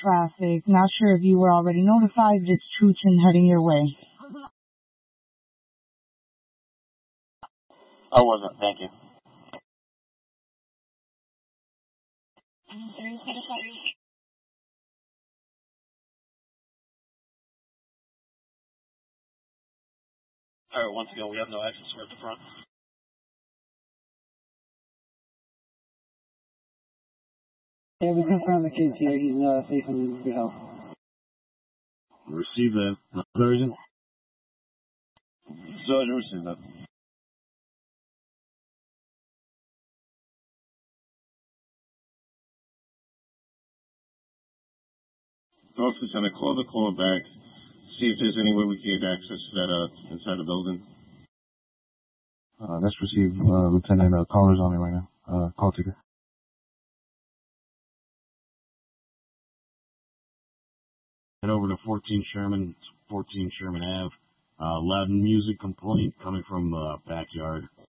Traffic. Not sure if you were already notified. It's Chuchin heading your way. I wasn't, thank you. Alright, once again, we have no access at the front. Yeah, we confirmed the kid's here. He's safe and in good health. Receive that. Sergeant? Sergeant, receive that. Officer, can I call the call back, see if there's any way we can get access to that inside the building? Let's receive Lieutenant Caller's on it right now. Call taker. Head over to 14 Sherman Ave. Loud music complaint coming from backyard.